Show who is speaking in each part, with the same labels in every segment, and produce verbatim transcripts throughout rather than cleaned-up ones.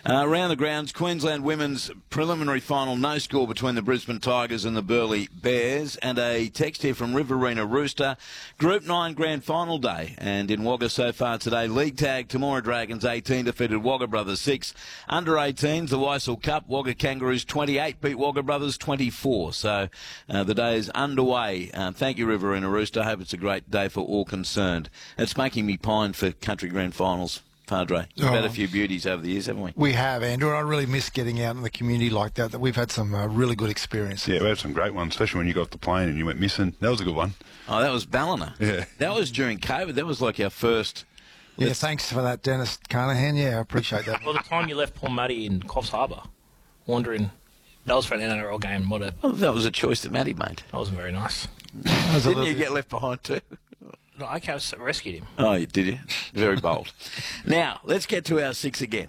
Speaker 1: Uh, around the grounds, Queensland women's preliminary final, no score between the Brisbane Tigers and the Burleigh Bears. And a text here from Riverina Rooster. Group nine grand final day. And in Wagga so far today, League Tag, Temora Dragons eighteen defeated Wagga Brothers six. Under eighteens, the Weissel Cup, Wagga Kangaroos twenty-eight beat Wagga Brothers twenty-four. So uh, the day is underway. Uh, thank you, Riverina Rooster. I hope it's a great day for all concerned. It's making me pine for country grand finals. Padre, we've
Speaker 2: oh,
Speaker 1: had a few beauties over the years, haven't we?
Speaker 2: We have, Andrew. I really miss getting out in the community like that. That we've had some uh, really good experiences.
Speaker 3: Yeah, we had some great ones, especially when you got off the plane and you went missing. That was a good one.
Speaker 1: Oh, that was Ballina.
Speaker 3: Yeah.
Speaker 1: That was during COVID. That was like our first...
Speaker 2: Yeah, thanks for that, Dennis Carnahan. Yeah, I appreciate that.
Speaker 4: Well, the time you left Paul Matty in Coffs Harbour, wandering, that was for an N R L game. What a...
Speaker 1: Well, that was a choice that Matty made.
Speaker 4: That wasn't very nice.
Speaker 1: Didn't you get left behind too?
Speaker 4: No, I rescued him.
Speaker 1: Oh, did you? Very bold. Now, let's get to our six again.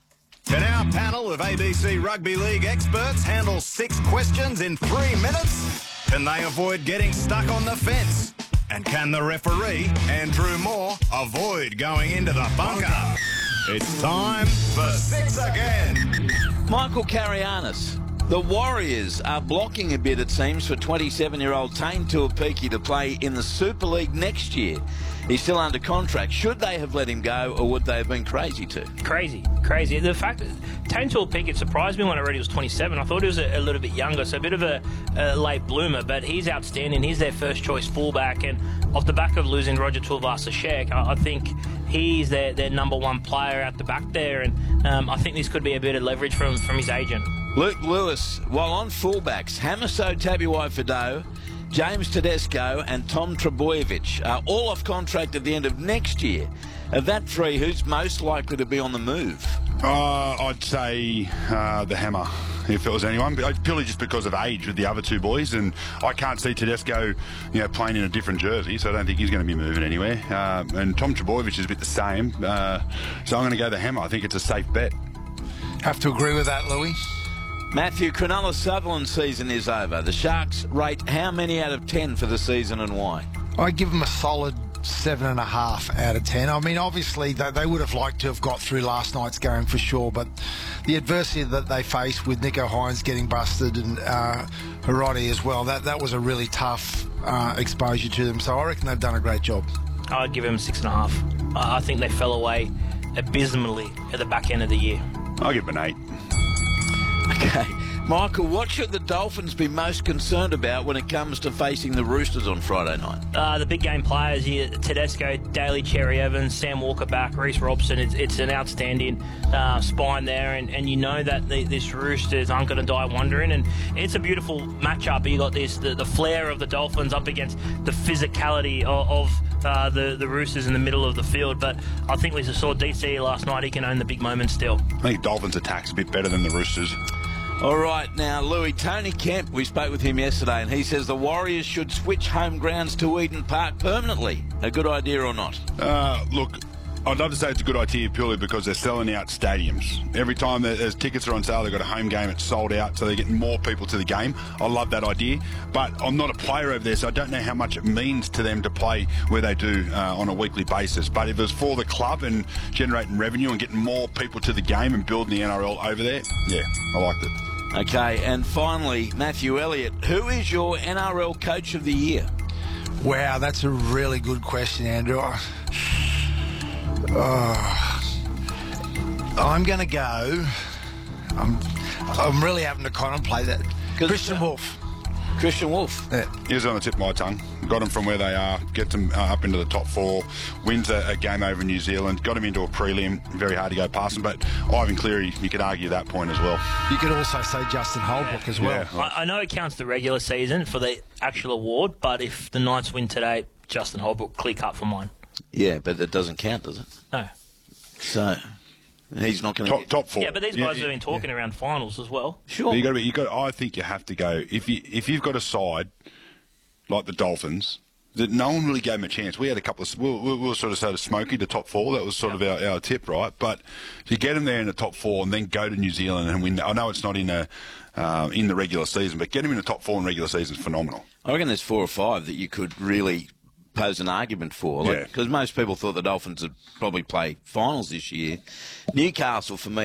Speaker 5: Can our panel of A B C Rugby League experts handle six questions in three minutes? Can they avoid getting stuck on the fence? And can the referee, Andrew Moore, avoid going into the bunker? It's time for six again.
Speaker 1: Michael Carianis. The Warriors are blocking a bit, it seems, for twenty-seven-year-old Tane Tuapiki to play in the Super League next year. He's still under contract. Should they have let him go, or would they have been crazy to?
Speaker 4: Crazy, crazy. The fact that Tane Tuapiki, it surprised me when I read he was twenty-seven. I thought he was a, a little bit younger, so a bit of a, a late bloomer, but he's outstanding. He's their first-choice fullback, and off the back of losing Roger Tuivasa-Sheck, I, I think he's their, their number one player out the back there, and um, I think this could be a bit of leverage from, from his agent.
Speaker 1: Luke Lewis, while on fullbacks, Hamiso Tabuai-Fidow, James Tedesco and Tom Trebojevic are all off contract at the end of next year. Of that three, who's most likely to be on the move?
Speaker 3: Uh, I'd say uh, the Hammer, if it was anyone, but purely just because of age with the other two boys, and I can't see Tedesco, you know, playing in a different jersey, so I don't think he's going to be moving anywhere. Uh, and Tom Trebojevic is a bit the same, uh, so I'm going to go the Hammer. I think it's a safe bet.
Speaker 2: Have to agree with that, Louis.
Speaker 1: Matthew, Cronulla Sutherland's season is over. The Sharks rate how many out of ten for the season and why?
Speaker 2: I give them a solid seven and a half out of ten. I mean, obviously they, they would have liked to have got through last night's game for sure, but the adversity that they faced with Nico Hines getting busted and uh, Hiroti as well, that, that was a really tough uh, exposure to them. So I reckon they've done a great job.
Speaker 4: I'd give them six and a half. I think they fell away abysmally at the back end of the year.
Speaker 3: I'll give them an eight.
Speaker 1: Okay. Michael, what should the Dolphins be most concerned about when it comes to facing the Roosters on Friday night?
Speaker 4: Uh, the big game players here, Tedesco, Daly, Cherry Evans, Sam Walker back, Reece Robson. It's, it's an outstanding uh, spine there, and, and you know that the, this Roosters aren't going to die wondering, and it's a beautiful matchup. You got this the, the flair of the Dolphins up against the physicality of, of uh, the, the Roosters in the middle of the field, but I think we saw D C last night. He can own the big moments still.
Speaker 3: I think Dolphins' attack's a bit better than the Roosters.
Speaker 1: All right, now, Louis, Tony Kemp, we spoke with him yesterday, and he says the Warriors should switch home grounds to Eden Park permanently. A good idea or not?
Speaker 3: Uh, look, I'd love to say it's a good idea purely because they're selling out stadiums. Every time there's tickets are on sale, they've got a home game, it's sold out, so they're getting more people to the game. I love that idea, but I'm not a player over there, so I don't know how much it means to them to play where they do uh, on a weekly basis. But if it was for the club and generating revenue and getting more people to the game and building the N R L over there, yeah, I liked it.
Speaker 1: Okay, and finally, Matthew Elliott, who is your N R L Coach of the Year?
Speaker 2: Wow, that's a really good question, Andrew. Uh, I'm going to go... I'm, I'm really having to contemplate that. Christian Wolf.
Speaker 1: Christian Wolf.
Speaker 2: Yeah.
Speaker 3: He was on the tip of my tongue. Got them from where they are, get them uh, up into the top four, wins a, a game over New Zealand, got them into a prelim, very hard to go past them, but Ivan Cleary, you could argue that point as well.
Speaker 2: You could also say Justin Holbrook as well.
Speaker 3: Yeah.
Speaker 4: I, I know it counts the regular season for the actual award, but if the Knights win today, Justin Holbrook, clear cut for mine.
Speaker 1: Yeah, but it doesn't count, does it?
Speaker 4: No.
Speaker 1: So... He's not going to
Speaker 3: top, top four.
Speaker 4: Yeah, but these guys yeah, have been talking yeah. around finals as well.
Speaker 1: Sure.
Speaker 3: You got to be. You got. I think you have to go. If you if you've got a side like the Dolphins that no one really gave them a chance. We had a couple of. We were, we were sort of sort of smoky to top four. That was sort yep. of our, our tip, right? But to get them there in the top four and then go to New Zealand and win. I know it's not in a uh, in the regular season, but get them in the top four in regular season is phenomenal.
Speaker 1: I reckon there's four or five that you could really pose an argument for. Because like,
Speaker 3: yeah.
Speaker 1: most people thought the Dolphins would probably play finals this year. Newcastle, for me,